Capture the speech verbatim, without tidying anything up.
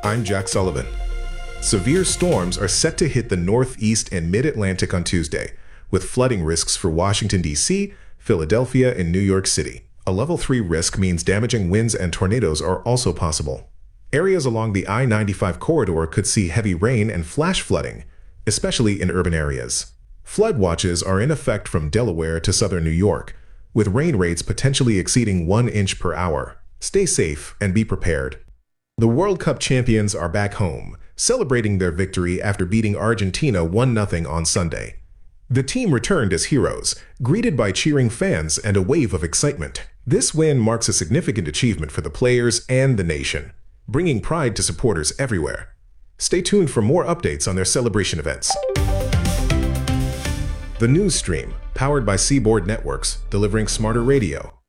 I'm Jack Sullivan. Severe storms are set to hit the Northeast and Mid-Atlantic on Tuesday, with flooding risks for Washington, D C, Philadelphia, and New York City. A level three risk means damaging winds and tornadoes are also possible. Areas along the I ninety-five corridor could see heavy rain and flash flooding, especially in urban areas. Flood watches are in effect from Delaware to southern New York, with rain rates potentially exceeding one inch per hour. Stay safe and be prepared. The World Cup champions are back home, celebrating their victory after beating Argentina one nothing on Sunday. The team returned as heroes, greeted by cheering fans and a wave of excitement. This win marks a significant achievement for the players and the nation, bringing pride to supporters everywhere. Stay tuned for more updates on their celebration events. The News Stream, powered by Seaboard Networks, delivering smarter radio.